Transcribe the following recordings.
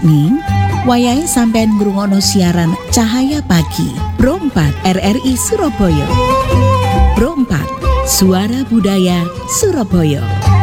Ning, wayahe sampean ngrungokno siaran Cahaya Pagi Pro 4 RRI Surabaya. Pro 4, Suara Budaya Surabaya.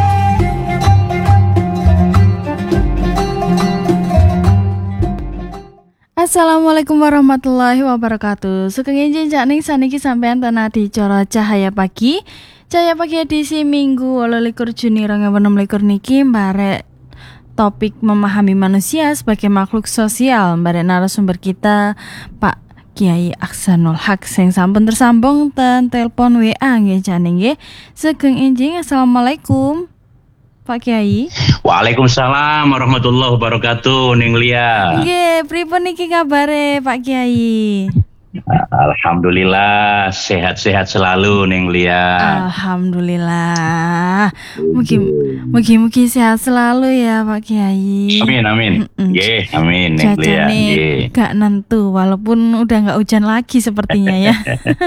Assalamualaikum warahmatullahi wabarakatuh. Sugeng jenjak ning saniki sampean tanah di Coro Cahaya Pagi. Cahaya Pagi edisi Minggu 28 Juni 2026 niki mbarek topik memahami manusia sebagai makhluk sosial. Mbarek narasumber kita Pak Kiai Aksanul Haq sing sampun tersambung ten telepon WA nggih jane nggih. Sugeng enjing assalamualaikum Pak Kiai. Waalaikumsalam warahmatullahi wabarakatuh Ning Lia. Nggih, pripun niki kabare Pak Kiai? Alhamdulillah sehat-sehat selalu Ning Lia. Alhamdulillah. Mugi-mugi sehat selalu ya Pak Kiai. Amin. Nggih, amin Ning Lia. Nggih. Gak nentu walaupun udah gak hujan lagi sepertinya ya.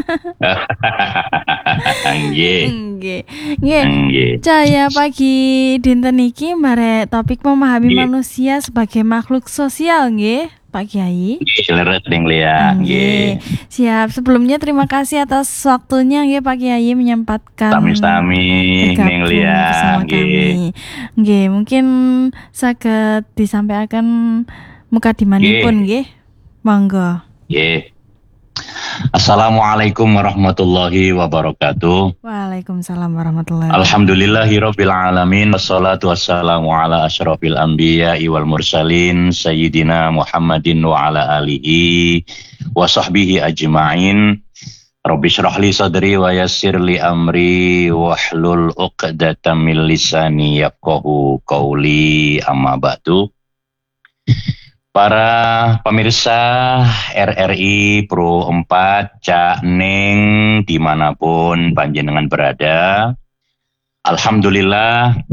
Nggih. Cahaya Pagi dinten iki mbarek topik memahami manusia sebagai makhluk sosial nggih. Pak Kiai. Leret Ning Lia. Nggih. Siap. Sebelumnya terima kasih atas waktunya nggih Pak Kiai menyempatkan Sami-sami Ning Lia. Nggih. Nggih, mungkin saged disampaikan mukadimanipun nggih. Monggo. Nggih. Assalamualaikum warahmatullahi wabarakatuh. Waalaikumsalam warahmatullahi wabarakatuh. Alhamdulillahirabbil alamin wassalatu wassalamu ala asyrafil anbiya'i wal mursalin sayyidina Muhammadin wa ala alihi wa sahbihi ajma'in. Rabbi shrah li sadri wa yassir li amri wahlul 'uqdatam min lisani yafqahu qawli, amma ba'du. Para pemirsa RRI Pro 4 Cak Ning dimanapun panjenengan berada, alhamdulillah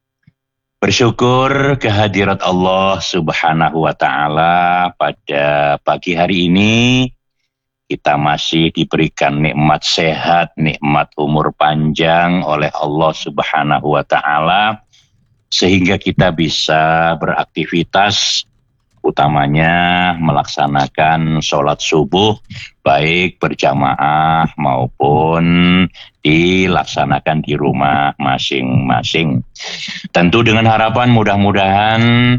bersyukur kehadirat Allah Subhanahu wa Ta'ala pada pagi hari ini kita masih diberikan nikmat sehat, nikmat umur panjang oleh Allah Subhanahu wa Ta'ala sehingga kita bisa beraktivitas, utamanya melaksanakan sholat subuh baik berjamaah maupun dilaksanakan di rumah masing-masing. Tentu dengan harapan mudah-mudahan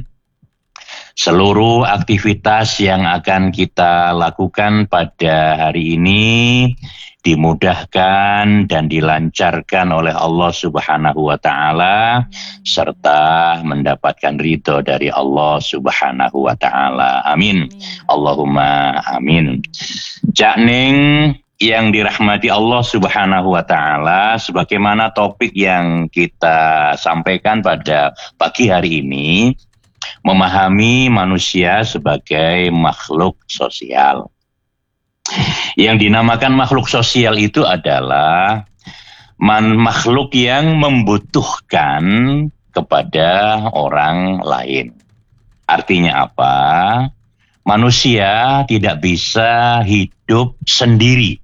seluruh aktivitas yang akan kita lakukan pada hari ini dimudahkan dan dilancarkan oleh Allah Subhanahu wa Ta'ala serta mendapatkan ridho dari Allah Subhanahu wa Ta'ala. Amin. Allahumma amin. Cak Ning yang dirahmati Allah Subhanahu wa Ta'ala, sebagaimana topik yang kita sampaikan pada pagi hari ini, memahami manusia sebagai makhluk sosial. Yang dinamakan makhluk sosial itu adalah makhluk yang membutuhkan kepada orang lain. Artinya apa? Manusia tidak bisa hidup sendiri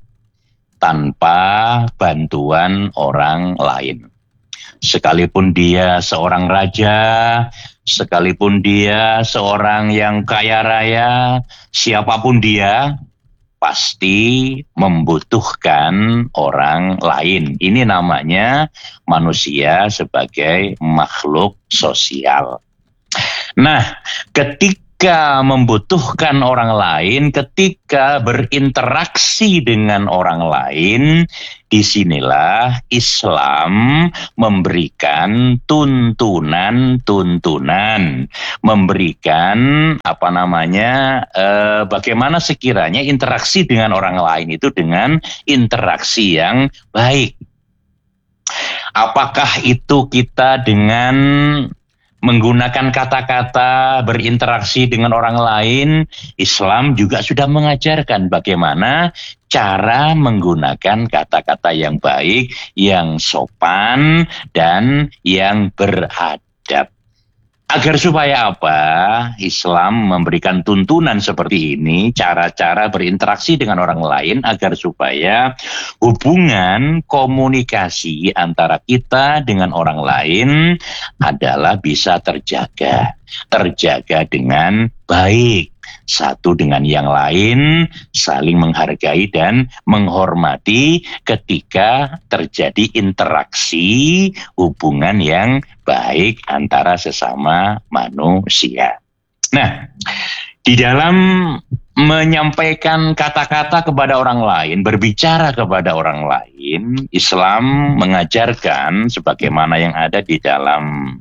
tanpa bantuan orang lain. Sekalipun dia seorang raja, sekalipun dia seorang yang kaya raya, siapapun dia pasti membutuhkan orang lain. Ini namanya manusia sebagai makhluk sosial. Nah, ketika membutuhkan orang lain, ketika berinteraksi dengan orang lain, disinilah Islam memberikan tuntunan, memberikan bagaimana sekiranya interaksi dengan orang lain itu dengan interaksi yang baik. Apakah itu kita dengan menggunakan kata-kata berinteraksi dengan orang lain? Islam juga sudah mengajarkan bagaimana cara menggunakan kata-kata yang baik, yang sopan, dan yang beradab. Agar supaya apa? Islam memberikan tuntunan seperti ini, cara-cara berinteraksi dengan orang lain agar supaya hubungan komunikasi antara kita dengan orang lain adalah bisa terjaga dengan baik. Satu dengan yang lain, saling menghargai dan menghormati ketika terjadi interaksi hubungan yang baik antara sesama manusia. Nah, di dalam menyampaikan kata-kata kepada orang lain, berbicara kepada orang lain, Islam mengajarkan sebagaimana yang ada di dalam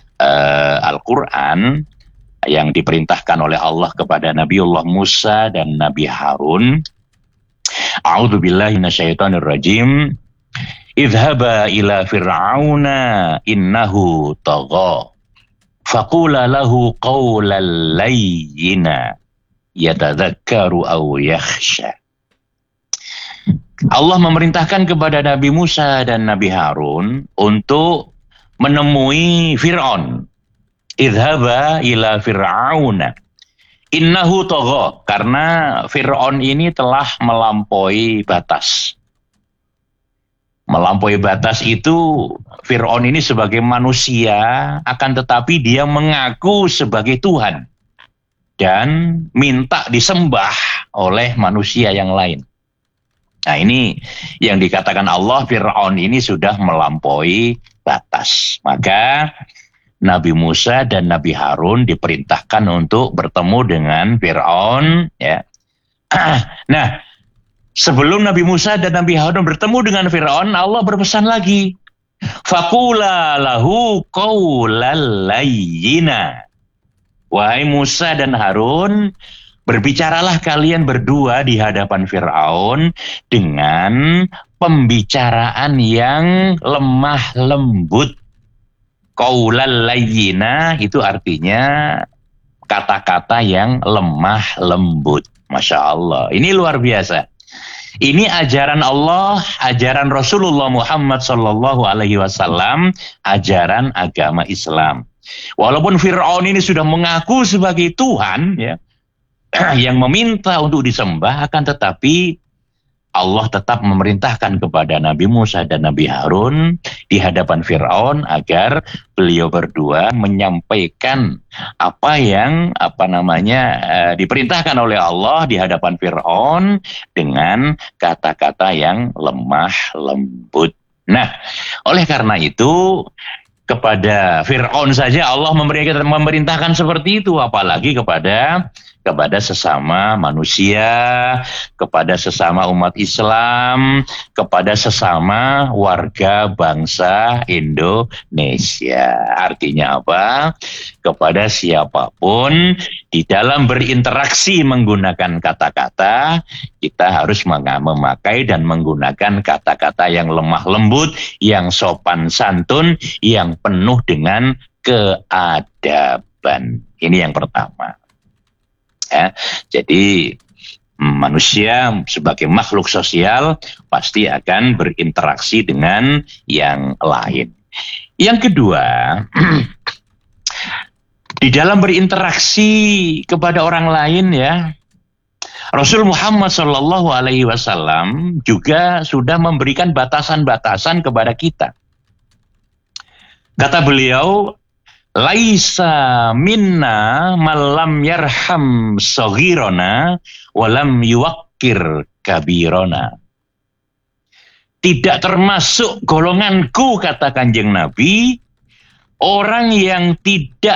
Al-Quran, yang diperintahkan oleh Allah kepada Nabiullah Musa dan Nabi Harun. A'udzubillahi minasyaitonirrajim. Idhaba ila fir'auna innahu tagha. Faqula lahu qawlan layyina yatadzakkaru aw yakhsha. Allah memerintahkan kepada Nabi Musa dan Nabi Harun untuk menemui Fir'aun. Idhaba ila fir'auna innahu tagha, karena Fir'aun ini telah melampaui batas. Melampaui batas itu, Fir'aun ini sebagai manusia, akan tetapi dia mengaku sebagai Tuhan dan minta disembah oleh manusia yang lain. Nah, ini yang dikatakan Allah, Fir'aun ini sudah melampaui batas. Maka Nabi Musa dan Nabi Harun diperintahkan untuk bertemu dengan Fir'aun. Ya. Nah, sebelum Nabi Musa dan Nabi Harun bertemu dengan Fir'aun, Allah berpesan lagi. Faqula lahu qawlan layyina. Wahai Musa dan Harun, berbicaralah kalian berdua di hadapan Fir'aun dengan pembicaraan yang lemah lembut. Qaulal layyina itu artinya kata-kata yang lemah lembut. Masya Allah, ini luar biasa. Ini ajaran Allah, ajaran Rasulullah Muhammad SAW, ajaran agama Islam. Walaupun Fir'aun ini sudah mengaku sebagai Tuhan, ya, yang meminta untuk disembah, akan tetapi Allah tetap memerintahkan kepada Nabi Musa dan Nabi Harun di hadapan Fir'aun agar beliau berdua menyampaikan apa yang diperintahkan oleh Allah di hadapan Fir'aun dengan kata-kata yang lemah lembut. Nah, oleh karena itu kepada Fir'aun saja Allah memerintahkan seperti itu, apalagi kepada sesama manusia, kepada sesama umat Islam, kepada sesama warga bangsa Indonesia. Artinya apa? Kepada siapapun di dalam berinteraksi menggunakan kata-kata, kita harus memakai dan menggunakan kata-kata yang lemah lembut, yang sopan santun, yang penuh dengan keadaban. Ini yang pertama. Ya, jadi manusia sebagai makhluk sosial pasti akan berinteraksi dengan yang lain. Yang kedua, di dalam berinteraksi kepada orang lain, ya, Rasul Muhammad SAW juga sudah memberikan batasan-batasan kepada kita. Kata beliau, laisa minna malam yarham saghirana walam yuwakkir kabirona. Tidak termasuk golonganku, kata Kanjeng Nabi, orang yang tidak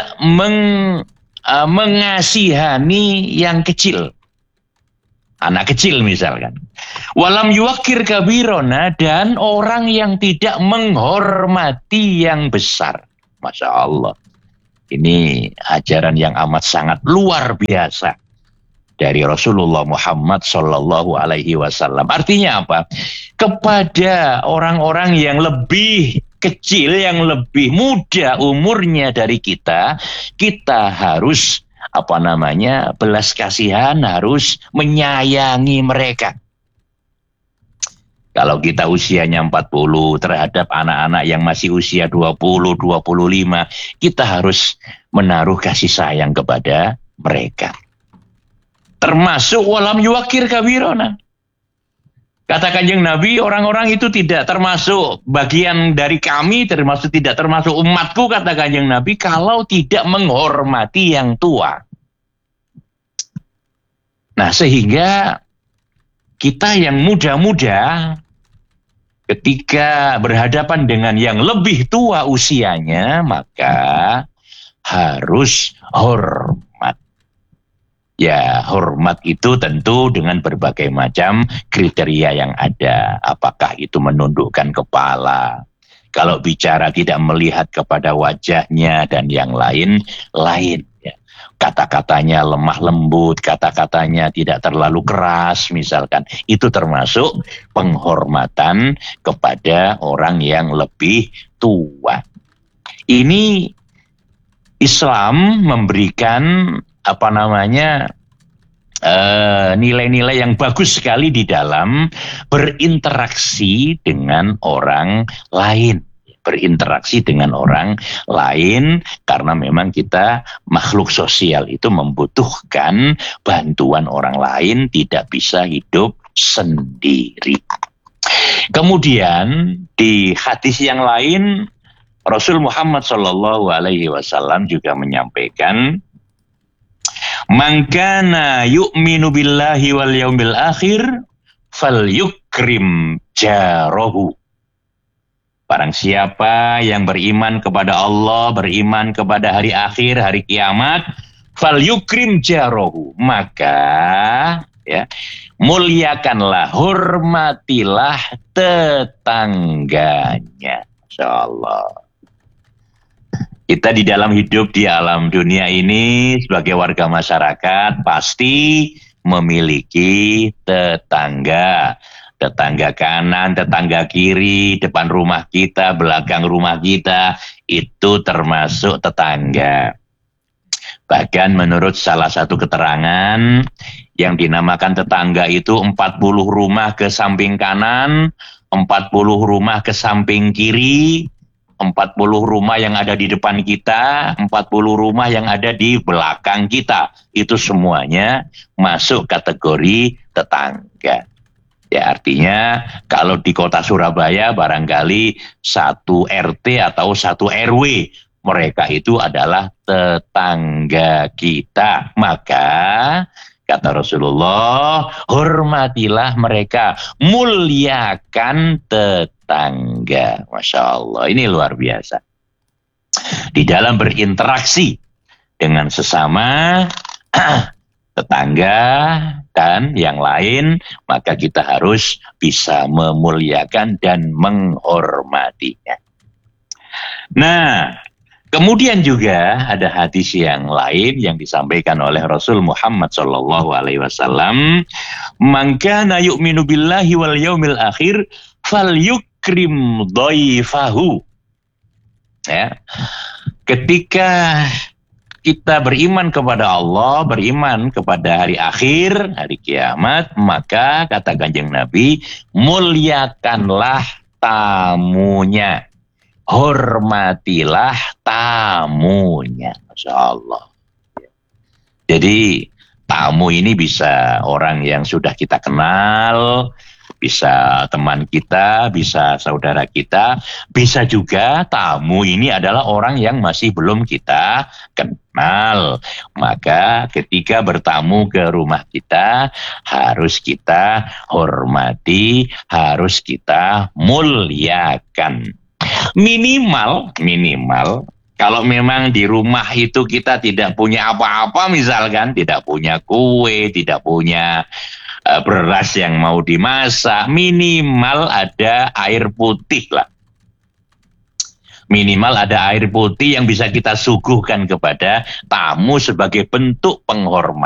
mengasihani yang kecil. Anak kecil misalkan. Walam yuwakkir kabirona, dan orang yang tidak menghormati yang besar. Masya Allah. Ini ajaran yang amat sangat luar biasa dari Rasulullah Muhammad SAW. Artinya apa? Kepada orang-orang yang lebih kecil, yang lebih muda umurnya dari kita, kita harus belas kasihan, harus menyayangi mereka. Kalau kita usianya 40 terhadap anak-anak yang masih usia 20, 25, kita harus menaruh kasih sayang kepada mereka. Termasuk walam yuwakir kabirona. Kata Kanjeng Nabi, orang-orang itu tidak termasuk bagian dari kami, tidak termasuk umatku, kata Kanjeng Nabi, kalau tidak menghormati yang tua. Nah, sehingga kita yang muda-muda, ketika berhadapan dengan yang lebih tua usianya, maka harus hormat. Ya, hormat itu tentu dengan berbagai macam kriteria yang ada. Apakah itu menundukkan kepala? Kalau bicara tidak melihat kepada wajahnya dan yang lain-lain. Ya. Kata-katanya lemah lembut, kata-katanya tidak terlalu keras misalkan. Itu termasuk penghormatan kepada orang yang lebih tua. Ini Islam memberikan nilai-nilai yang bagus sekali di dalam berinteraksi dengan orang lain. Berinteraksi dengan orang lain karena memang kita makhluk sosial itu membutuhkan bantuan orang lain, tidak bisa hidup sendiri. Kemudian di hadis yang lain Rasul Muhammad SAW juga menyampaikan, man kana yu'minu billahi wal yaumil akhir falyukrim jarahu. Barang siapa yang beriman kepada Allah, beriman kepada hari akhir, hari kiamat, falyukrim jarahu, maka ya, muliakanlah, hormatilah tetangganya. Insyaallah. Kita di dalam hidup di alam dunia ini sebagai warga masyarakat pasti memiliki tetangga. Tetangga kanan, tetangga kiri, depan rumah kita, belakang rumah kita, itu termasuk tetangga. Bahkan menurut salah satu keterangan yang dinamakan tetangga itu 40 rumah ke samping kanan, 40 rumah ke samping kiri, 40 rumah yang ada di depan kita, 40 rumah yang ada di belakang kita. Itu semuanya masuk kategori tetangga. Ya, artinya kalau di kota Surabaya barangkali satu RT atau satu RW, mereka itu adalah tetangga kita. Maka kata Rasulullah, hormatilah mereka, muliakan tetangga. Masya Allah, ini luar biasa. Di dalam berinteraksi dengan sesama tetangga dan yang lain, maka kita harus bisa memuliakan dan menghormatinya. Nah, kemudian juga ada hadis yang lain yang disampaikan oleh Rasul Muhammad SAW. Man kana yu'minu billahi wal yaumil akhir falyukrim dhaifahu. Ya. Ketika kita beriman kepada Allah, beriman kepada hari akhir, hari kiamat, maka kata Kanjeng Nabi, muliakanlah tamunya. Hormatilah tamunya. Masya Allah. Jadi tamu ini bisa orang yang sudah kita kenal, bisa teman kita, bisa saudara kita, bisa juga tamu ini adalah orang yang masih belum kita kenal. Maka ketika bertamu ke rumah kita, harus kita hormati, harus kita muliakan. Minimal kalau memang di rumah itu kita tidak punya apa-apa, misalkan tidak punya kue, tidak punya beras yang mau dimasak, minimal ada air putih lah. Minimal ada air putih yang bisa kita suguhkan kepada tamu sebagai bentuk penghormatan.